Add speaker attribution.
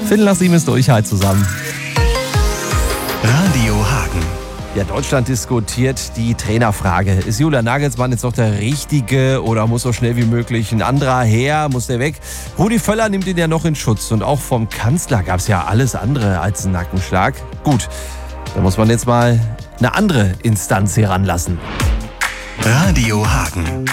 Speaker 1: Viertel nach 7 ist Durchhalt zusammen.
Speaker 2: Radio Hagen.
Speaker 1: Ja, Deutschland diskutiert die Trainerfrage. Ist Julian Nagelsmann jetzt noch der Richtige oder muss so schnell wie möglich ein anderer her? Muss der weg? Rudi Völler nimmt ihn ja noch in Schutz. Und auch vom Kanzler gab es ja alles andere als einen Nackenschlag. Gut, da muss man jetzt mal eine andere Instanz heranlassen.
Speaker 2: Radio Hagen.